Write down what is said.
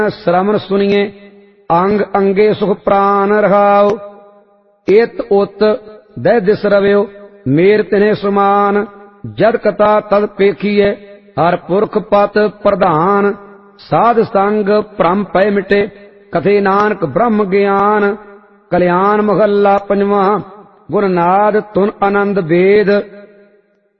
श्रवण सुनिए अंग अंगे सुख प्राण रखाओ। इत उत दह दिस रव्यो मेर तिन्हे समान। जद कथा तद पेखिए हर पुरख पत प्रधान। साध संग भ्रम पै मिटे कथे नानक ब्रह्म ज्ञान। कल्याण महला पंजवा गुरनाद तुन आनंद वेद।